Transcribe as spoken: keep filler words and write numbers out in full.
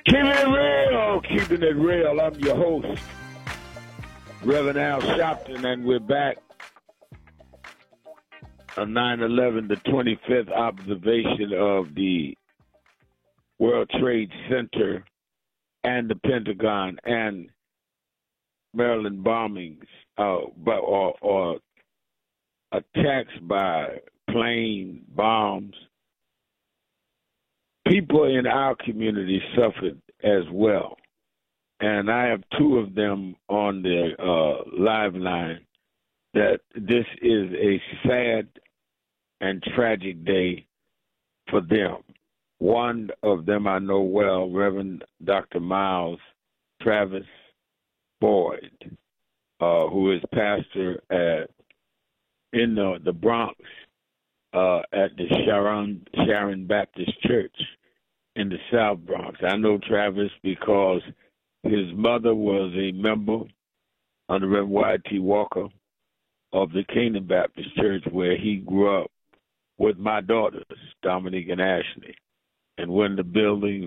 Keeping it real, keeping it real. I'm your host, Reverend Al Sharpton, and we're back on nine eleven, the twenty-fifth observation of the World Trade Center and the Pentagon and Maryland bombings, uh, or, or attacks by plane bombs. People in our community suffered as well. And I have two of them on the uh, live line that this is a sad and tragic day for them. One of them I know well, Reverend Doctor Miles Travis Boyd, uh, who is pastor at in the, the Bronx uh, at the Sharon Sharon Baptist Church in the South Bronx. I know Travis because his mother was a member under Reverend Y T Walker of the Canaan Baptist Church, where he grew up with my daughters, Dominique and Ashley. And when the buildings